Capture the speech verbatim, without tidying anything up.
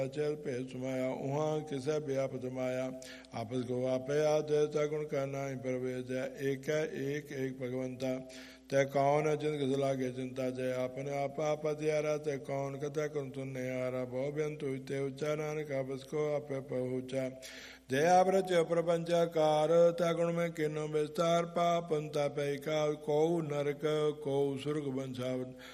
चल पे सुमाया उहाँ किसे व्यापत माया आपस को आपे आते गुण करना ही प्रवेश है एक है एक एक भगवंता तय कौन है जिनके लागे चिंता जय आपने आपा पतियारा तय कौन कथा कुन सुनने आरा बहु व्यंतु ते उच्चा नानक आपस को आपे पहुँचा जय आप रच प्रपंचाकार ता गुण में किन्नो विस्तार पापंता पैका को नरक को सुर्ग बंशावन